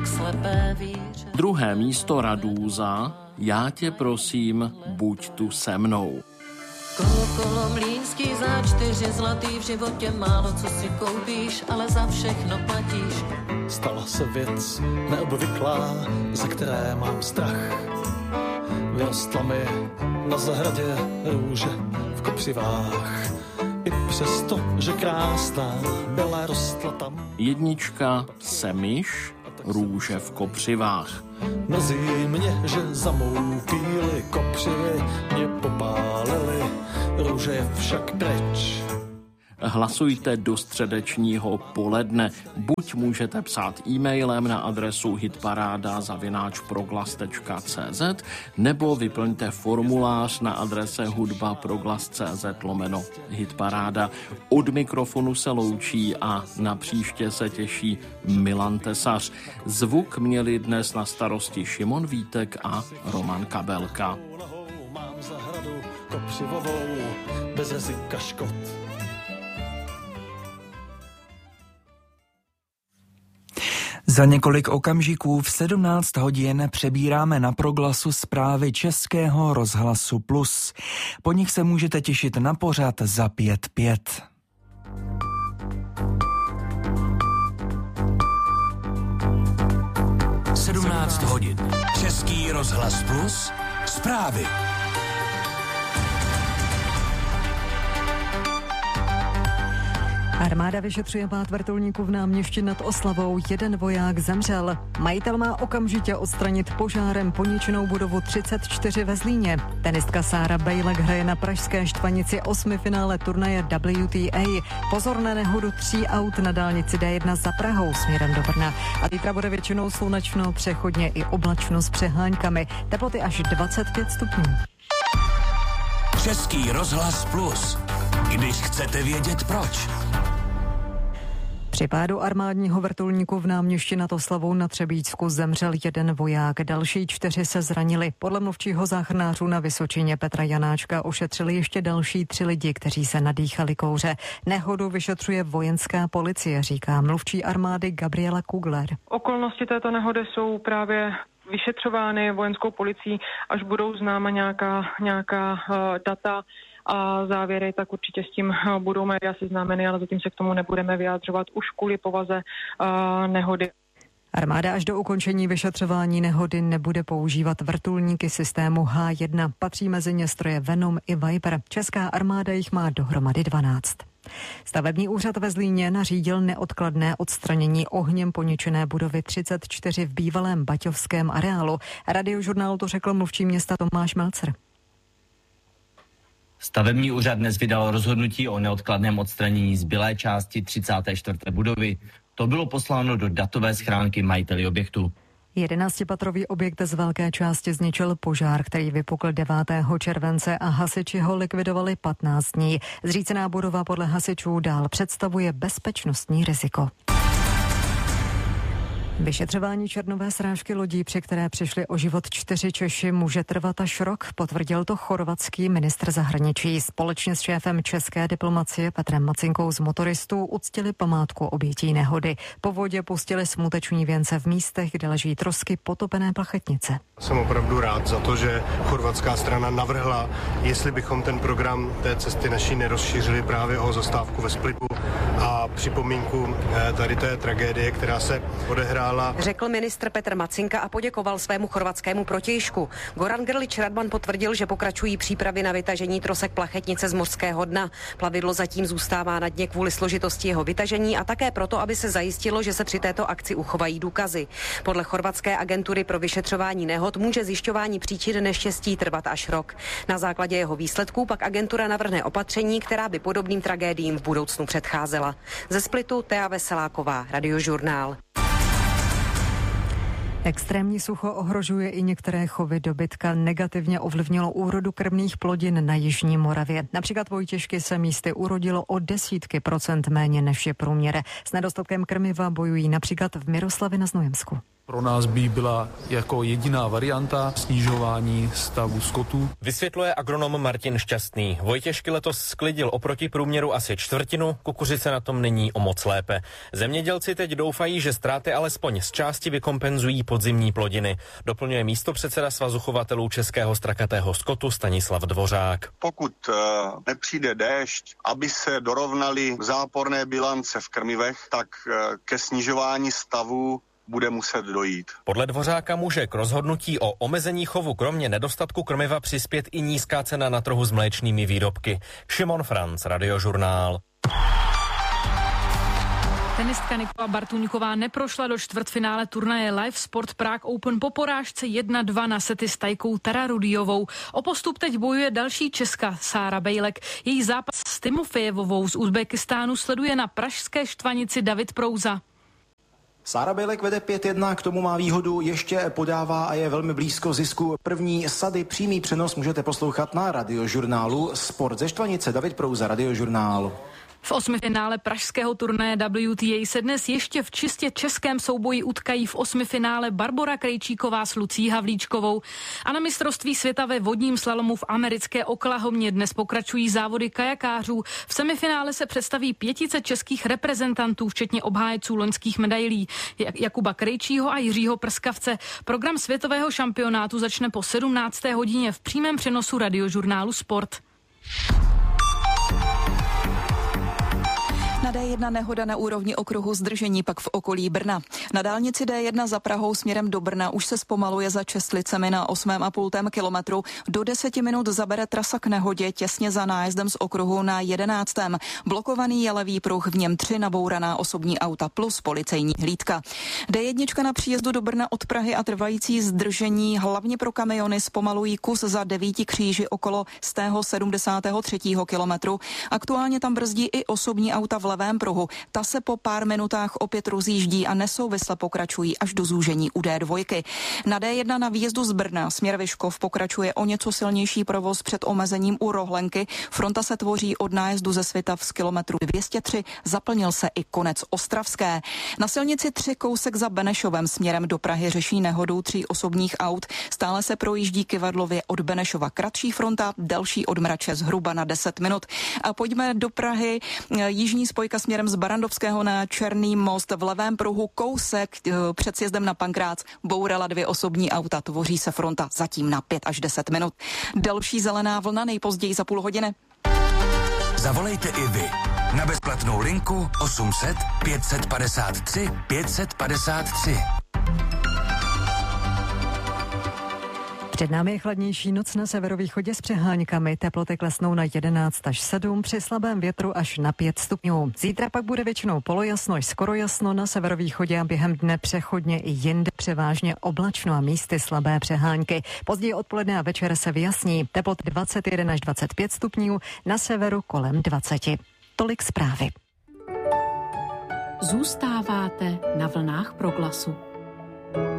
k slepé víře. Druhé místo Radúza, Já tě prosím, buď tu se mnou. Kolo mlýnský za 4 zlatý, v životě málo co si koupíš, ale za všechno platíš. Stala se věc neobvyklá, ze které mám strach. Vyrostla mi na zahradě růže v kopřivách. I přesto, že krásná byla, rostla tam. Jednička Semiš, Růže v kopřivách. Mrzí mě, že za mou píli kopřivy mě popálily, růže je však pryč. Hlasujte do středečního poledne. Buď můžete psát e-mailem na adresu hitparáda@proglas.cz nebo vyplňte formulář na adrese hudbaproglas.cz/hitparáda. Od mikrofonu se loučí a na příště se těší Milan Tesař. Zvuk měli dnes na starosti Šimon Vítek a Roman Kabelka. Mám zahradu kopřivovou, bez rizika škod. Za několik okamžiků v 17 hodin přebíráme na Proglasu zprávy Českého rozhlasu Plus. Po nich se můžete těšit na pořad Za 5:5. hodin. Český rozhlas Plus. Zprávy. Armáda vyšetřuje pád vrtulníku v Náměšti nad Oslavou. 1 voják zemřel. Majitel má okamžitě odstranit požárem poničenou budovu 34 ve Zlíně. Tenistka Sára Bejlek hraje na pražské Štvanici 8. finále turnaje WTA. Pozor na nehodu 3 aut na dálnici D1 za Prahou směrem do Brna. A zítra bude většinou slunečno, přechodně i oblačno s přeháňkami. Teploty až 25 stupňů. Český rozhlas Plus. Když chcete vědět proč. Při pádu armádního vrtulníku v Náměšti nad Oslavou na Třebíčsku zemřel 1 voják, další 4 se zranili. Podle mluvčího záchranářů na Vysočině Petra Janáčka ošetřili ještě další 3 lidi, kteří se nadýchali kouře. Nehodu vyšetřuje vojenská policie, říká mluvčí armády Gabriela Kugler. Okolnosti této nehody jsou právě vyšetřovány vojenskou policií, až budou známa nějaká data a závěry, tak určitě s tím budou média seznámeny, ale zatím se k tomu nebudeme vyjádřovat už kvůli povaze nehody. Armáda až do ukončení vyšetřování nehody nebude používat vrtulníky systému H1. Patří mezi ně stroje Venom i Viper. Česká armáda jich má dohromady 12. Stavební úřad ve Zlíně nařídil neodkladné odstranění ohněm poničené budovy 34 v bývalém baťovském areálu. Radiožurnálu to řekl mluvčí města Tomáš Melcer. Stavební úřad dnes vydal rozhodnutí o neodkladném odstranění zbylé části 34. budovy. To bylo posláno do datové schránky majiteli objektu. 11patrový objekt z velké části zničil požár, který vypukl 9. července a hasiči ho likvidovali 15 dní. Zřícená budova podle hasičů dál představuje bezpečnostní riziko. Vyšetřování černové srážky lodí, při které přišli o život 4 Češi, může trvat až rok, potvrdil to chorvatský ministr zahraničí. Společně s šéfem české diplomacie Petrem Macinkou z motoristů uctili památku obětí nehody. Po vodě pustili smuteční věnce v místech, kde leží trosky potopené plachetnice. Jsem opravdu rád za to, že chorvatská strana navrhla, jestli bychom ten program té cesty naší nerozšířili právě o zastávku ve Splitu a připomínku tady té tragédie, která se odehrála. Řekl ministr Petr Macinka a poděkoval svému chorvatskému protějšku. Goran Grlić Radman potvrdil, že pokračují přípravy na vytažení trosek plachetnice z mořského dna. Plavidlo zatím zůstává na dně kvůli složitosti jeho vytažení a také proto, aby se zajistilo, že se při této akci uchovají důkazy. Podle chorvatské agentury pro vyšetřování nehod může zjišťování příčin neštěstí trvat až rok. Na základě jeho výsledků pak agentura navrhne opatření, která by podobným tragédiím v budoucnu předcházela. Ze Splitu Tea Veseláková, Radiožurnál. Extrémní sucho ohrožuje i některé chovy dobytka. Negativně ovlivnilo úrodu krmných plodin na jižní Moravě. Například vojtěžky se místy urodilo o desítky procent méně než je průměr. S nedostatkem krmiva bojují například v Miroslavi na Znojemsku. Pro nás by byla jako jediná varianta snižování stavu skotu. Vysvětluje agronom Martin Šťastný. Vojtěžky letos sklidil oproti průměru asi čtvrtinu, kukuřice na tom není o moc lépe. Zemědělci teď doufají, že ztráty alespoň z části vykompenzují podzimní plodiny. Doplňuje místopředseda Svazu chovatelů českého strakatého skotu Stanislav Dvořák. Pokud nepřijde déšť, aby se dorovnaly záporné bilance v krmivech, tak ke snižování stavu bude muset dojít. Podle Dvořáka může k rozhodnutí o omezení chovu kromě nedostatku krmiva přispět i nízká cena na trhu s mléčnými výrobky. Šimon Franc, Radiožurnál. Tenistka Nikola Bartuňková neprošla do čtvrtfinále turnaje Live Sport Prague Open po porážce 1-2 na sety s Tajkou Tararudiovou. O postup teď bojuje další Česka Sára Bejlek. Její zápas s Timofejevovou z Uzbekistánu sleduje na pražské Štvanici David Prouza. Sára Bejlek vede 5-1, k tomu má výhodu, ještě podává a je velmi blízko zisku první sady. Přímý přenos můžete poslouchat na Radiožurnálu Sport ze Štvanice. David Prouza, Radiožurnál. V osmifinále pražského turnaje WTA se dnes ještě v čistě českém souboji utkají v osmifinále Barbora Krejčíková s Lucí Havlíčkovou. A na mistrovství světa ve vodním slalomu v americké Oklahomě dnes pokračují závody kajakářů. V semifinále se představí 500 českých reprezentantů, včetně obhájců loňských medailí Jakuba Krejčího a Jiřího Prskavce. Program světového šampionátu začne po 17. hodině v přímém přenosu Radiožurnálu Sport. Na D1 nehoda na úrovni okruhu, zdržení pak v okolí Brna. Na dálnici D1 za Prahou směrem do Brna už se zpomaluje za Čestlicemi na 8,5 kilometru. Do 10 minut zabere trasa k nehodě těsně za nájezdem z okruhu na 11. Blokovaný je levý pruh, v něm 3 nabouraná osobní auta plus policejní hlídka. D1 na příjezdu do Brna od Prahy a trvající zdržení hlavně pro kamiony zpomalují kus za 9 kříži okolo 173. kilometru. Aktuálně tam brzdí i osobní auta v levém pruhu. Ta se po pár minutách opět rozjíždí a nesouvisle pokračují až do zúžení u D2. Na D1 na výjezdu z Brna směr Vyškov pokračuje o něco silnější provoz před omezením u Rohlenky. Fronta se tvoří od nájezdu ze Svitav z kilometru 203. Zaplnil se i konec Ostravské. Na silnici 3 kousek za Benešovem směrem do Prahy řeší nehodu 3 osobních aut. Stále se projíždí Kyvadlově od Benešova kratší fronta, delší od Mrače zhruba na 10 minut. A pojďme do Prahy. Jižní spojka směrem z Barandovského na Černý most v levém pruhu kousek před sjezdem na Pankrác bourala 2 osobní auta. Tvoří se fronta zatím na 5 až 10 minut. Další zelená vlna nejpozději za půl hodiny. Zavolejte i vy na bezplatnou linku 800 553 553. Před námi je chladnější noc na severovýchodě s přeháňkami. Teploty klesnou na 11 až 7, při slabém větru až na 5 stupňů. Zítra pak bude většinou polojasno až skoro jasno na severovýchodě a během dne přechodně i jinde převážně oblačno a místy slabé přehánky. Později odpoledne a večer se vyjasní. Teploty 21 až 25 stupňů, na severu kolem 20. Tolik zprávy. Zůstáváte na vlnách Proglasu.